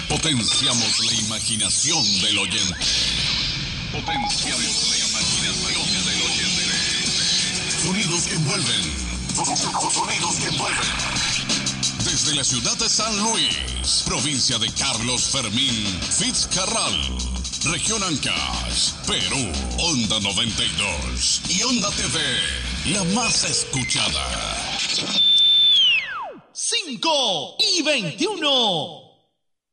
Potenciamos la imaginación del oyente. Potenciamos la imaginación del oyente. Sonidos que envuelven. Sonidos que envuelven. Desde la ciudad de San Luis, provincia de Carlos Fermín Fitzcarral, región Ancash, Perú, Onda 92 y Onda TV, la más escuchada. 5:21.